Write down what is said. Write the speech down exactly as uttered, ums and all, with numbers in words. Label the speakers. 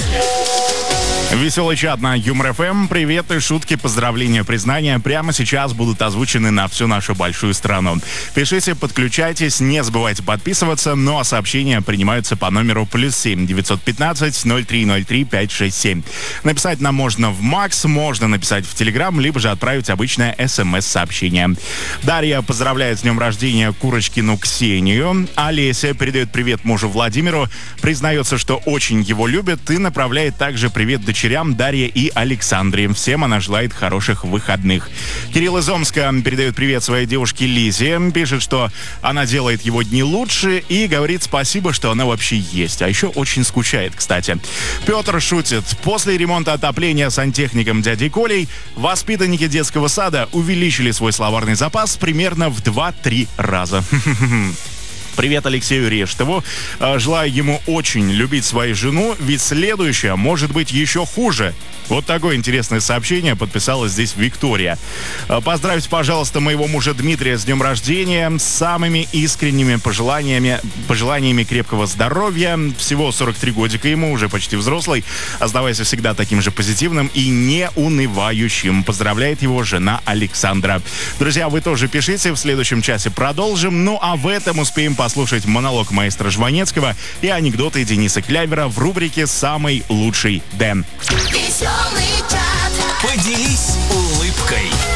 Speaker 1: Веселый чат на Юмор эф эм. Привет и шутки, поздравления, признания прямо сейчас будут озвучены на всю нашу большую страну. Пишите, подключайтесь, не забывайте подписываться, ну а сообщения принимаются по номеру плюс семь девятьсот пятнадцать ноль три ноль три пять шесть семь. Написать нам можно в Макс, можно написать в Телеграм, либо же отправить обычное смс-сообщение. Дарья поздравляет с днем рождения Курочкину Ксению. Олеся передает привет мужу Владимиру, признается, что очень его любит, и направляет также привет дочерям Дарье и Александре. Всем она желает хороших выходных. Кирилл из Омска передает привет своей девушке Лизе. Пишет, что она делает его дни лучше и говорит спасибо, что она вообще есть. А еще очень скучает, кстати. Петр шутит. После ремонта отопления сантехником дядей Колей воспитанники детского сада увеличили свой словарный запас примерно в два-три раза. Привет Алексею Рештову. Желаю ему очень любить свою жену, ведь следующее может быть еще хуже. Вот такое интересное сообщение подписала здесь Виктория. Поздравьте, пожалуйста, моего мужа Дмитрия с днем рождения, с самыми искренними пожеланиями, пожеланиями крепкого здоровья. Всего сорок три годика ему, уже почти взрослый. Оставайся всегда таким же позитивным и неунывающим. Поздравляет его жена Александра. Друзья, вы тоже пишите, в следующем часе продолжим. Ну а в этом успеем послушать монолог маэстро Жванецкого и анекдоты Дениса Клявера в рубрике «Самый лучший Дэн».
Speaker 2: Поделись улыбкой.